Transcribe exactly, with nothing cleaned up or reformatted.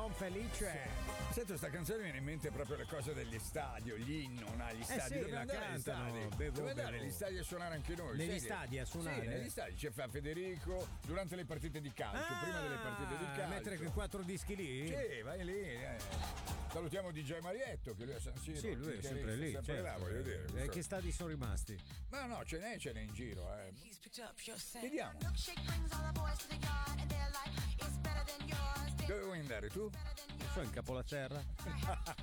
Son Felice. Sento, sta canzone mi viene in mente proprio le cose degli stadi, l'inno, no? Gli stadi. Eh sì, Dobbiamo la andare agli cantano, stadi. bevo, Dobbiamo andare bevo. agli stadi a suonare anche noi. Negli sai stadi che- a suonare? Sì, negli stadi. C'è fa Federico durante le partite di calcio, Ah, prima delle partite di calcio. mettere quei quattro dischi lì? Sì, vai lì. eh. Salutiamo D J Marietto, che lui è a San Siro. Sì, lui è sempre lì. Sempre certo. là, voglio dire. Eh, che stadi sono rimasti? Ma no, ce n'è, ce n'è in giro. Eh. Vediamo. Dove vuoi andare tu? Non so, in capo la terra.